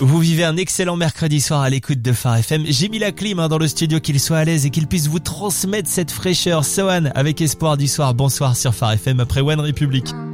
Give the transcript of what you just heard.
Vous vivez un excellent mercredi soir à l'écoute de Phare FM. J'ai mis la clim dans le studio, qu'il soit à l'aise et qu'il puisse vous transmettre cette fraîcheur. Sohan avec Espoir du soir. Bonsoir sur Phare FM après One Republic.